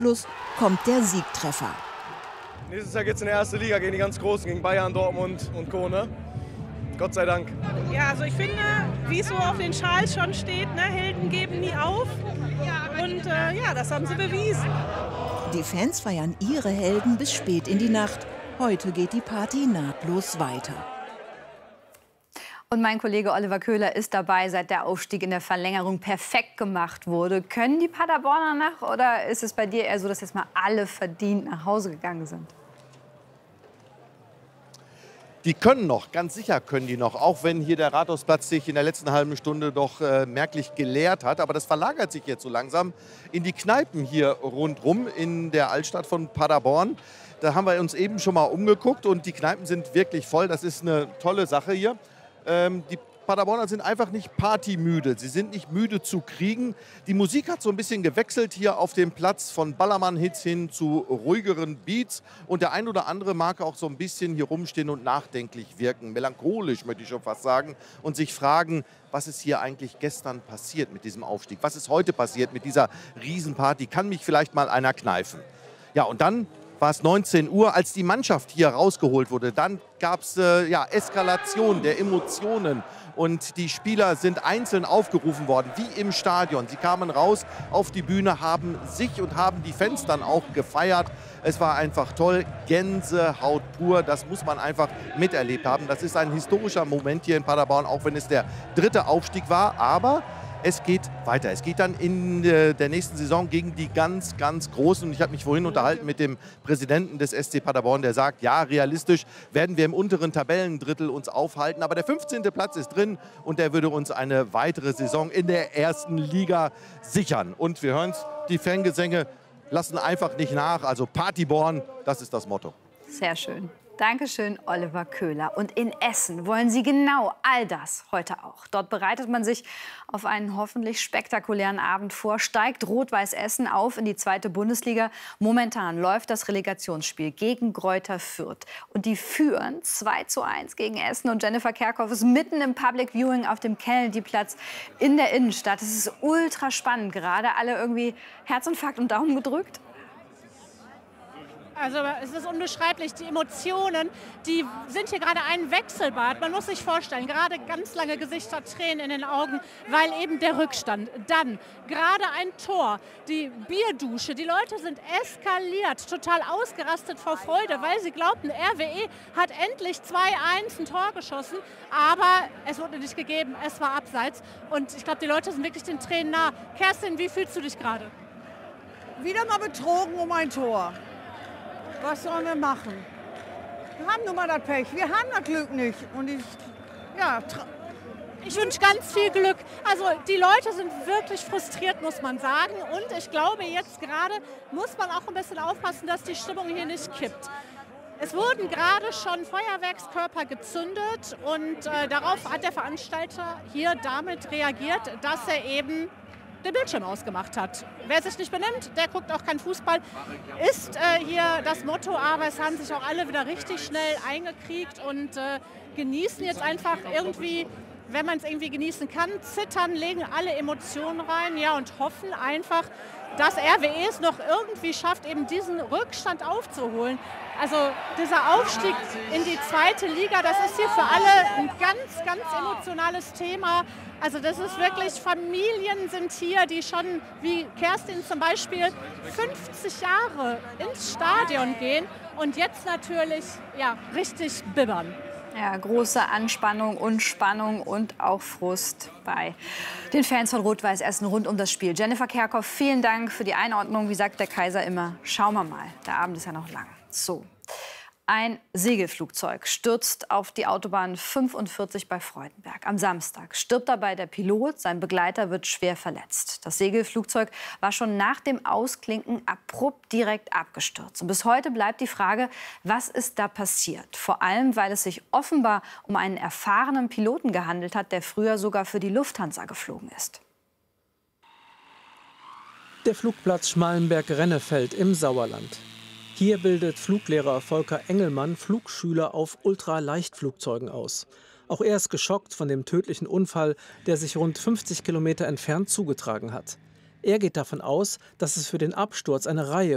Schluss kommt der Siegtreffer. Nächstes Jahr geht es in die erste Liga gegen die ganz Großen, gegen Bayern, Dortmund und Co. Ne? Gott sei Dank. Ja, also ich finde, wie es so auf den Schals schon steht, ne, Helden geben nie auf. Und ja, das haben sie bewiesen. Die Fans feiern ihre Helden bis spät in die Nacht. Heute geht die Party nahtlos weiter. Und mein Kollege Oliver Köhler ist dabei, seit der Aufstieg in der Verlängerung perfekt gemacht wurde. Können die Paderborner noch oder ist es bei dir eher so, dass jetzt mal alle verdient nach Hause gegangen sind? Die können noch, ganz sicher können die noch, auch wenn hier der Rathausplatz sich in der letzten halben Stunde doch merklich geleert hat. Aber das verlagert sich jetzt so langsam in die Kneipen hier rundherum in der Altstadt von Paderborn. Da haben wir uns eben schon mal umgeguckt und die Kneipen sind wirklich voll. Das ist eine tolle Sache hier. Die Paderborner sind einfach nicht partymüde. Sie sind nicht müde zu kriegen. Die Musik hat so ein bisschen gewechselt hier auf dem Platz von Ballermann-Hits hin zu ruhigeren Beats. Und der ein oder andere mag auch so ein bisschen hier rumstehen und nachdenklich wirken. Melancholisch, möchte ich schon fast sagen. Und sich fragen, was ist hier eigentlich gestern passiert mit diesem Aufstieg? Was ist heute passiert mit dieser Riesenparty? Kann mich vielleicht mal einer kneifen? Ja, und dann war es 19 Uhr, als die Mannschaft hier rausgeholt wurde. Dann gab es Eskalation der Emotionen und die Spieler sind einzeln aufgerufen worden, wie im Stadion. Sie kamen raus auf die Bühne, haben sich und haben die Fans dann auch gefeiert. Es war einfach toll, Gänsehaut pur, das muss man einfach miterlebt haben. Das ist ein historischer Moment hier in Paderborn, auch wenn es der 3. Aufstieg war, aber es geht weiter. Es geht dann in der nächsten Saison gegen die ganz, ganz Großen. Und ich habe mich vorhin unterhalten mit dem Präsidenten des SC Paderborn, der sagt, ja, realistisch werden wir im unteren Tabellendrittel uns aufhalten. Aber der 15. Platz ist drin und der würde uns eine weitere Saison in der ersten Liga sichern. Und wir hören es, die Fangesänge lassen einfach nicht nach. Also Partyborn, das ist das Motto. Sehr schön. Dankeschön, Oliver Köhler. Und in Essen wollen Sie genau all das heute auch. Dort bereitet man sich auf einen hoffentlich spektakulären Abend vor, steigt Rot-Weiß Essen auf in die 2. Bundesliga. Momentan läuft das Relegationsspiel gegen Greuther Fürth. Und die führen 2:1 gegen Essen. Und Jennifer Kerkhoff ist mitten im Public Viewing auf dem Kennedy-Platz in der Innenstadt. Es ist ultra spannend gerade. Alle irgendwie Herzinfarkt und Daumen gedrückt. Also es ist unbeschreiblich, die Emotionen, die sind hier gerade ein Wechselbad. Man muss sich vorstellen, gerade ganz lange Gesichter, Tränen in den Augen, weil eben der Rückstand. Dann gerade ein Tor, die Bierdusche, die Leute sind eskaliert, total ausgerastet vor Freude, weil sie glaubten, RWE hat endlich 2:1 ein Tor geschossen, aber es wurde nicht gegeben, es war abseits. Und ich glaube, die Leute sind wirklich den Tränen nah. Kerstin, wie fühlst du dich gerade? Wieder mal betrogen um ein Tor. Was sollen wir machen? Wir haben nun mal das Pech. Wir haben das Glück nicht. Und ich wünsche ganz viel Glück. Also die Leute sind wirklich frustriert, muss man sagen. Und ich glaube, jetzt gerade muss man auch ein bisschen aufpassen, dass die Stimmung hier nicht kippt. Es wurden gerade schon Feuerwerkskörper gezündet und darauf hat der Veranstalter hier damit reagiert, dass er eben den Bildschirm ausgemacht hat. Wer sich nicht benimmt, der guckt auch keinen Fußball, ist hier das Motto, aber es haben sich auch alle wieder richtig schnell eingekriegt und genießen jetzt einfach irgendwie, wenn man es irgendwie genießen kann, zittern, legen alle Emotionen rein, ja, und hoffen einfach, dass RWE es noch irgendwie schafft, eben diesen Rückstand aufzuholen. Also dieser Aufstieg in die 2. Liga, das ist hier für alle ein ganz, ganz emotionales Thema. Also das ist wirklich, Familien sind hier, die schon, wie Kerstin zum Beispiel, 50 Jahre ins Stadion gehen und jetzt natürlich ja, richtig bibbern. Ja, große Anspannung und Spannung und auch Frust bei den Fans von Rot-Weiß Essen rund um das Spiel. Jennifer Kerkhoff, vielen Dank für die Einordnung. Wie sagt der Kaiser immer, schauen wir mal, der Abend ist ja noch lang. So. Ein Segelflugzeug stürzt auf die Autobahn 45 bei Freudenberg. Am Samstag stirbt dabei der Pilot, sein Begleiter wird schwer verletzt. Das Segelflugzeug war schon nach dem Ausklinken abrupt direkt abgestürzt. Und bis heute bleibt die Frage, was ist da passiert? Vor allem, weil es sich offenbar um einen erfahrenen Piloten gehandelt hat, der früher sogar für die Lufthansa geflogen ist. Der Flugplatz Schmallenberg-Rennefeld im Sauerland. Hier bildet Fluglehrer Volker Engelmann Flugschüler auf Ultraleichtflugzeugen aus. Auch er ist geschockt von dem tödlichen Unfall, der sich rund 50 Kilometer entfernt zugetragen hat. Er geht davon aus, dass es für den Absturz eine Reihe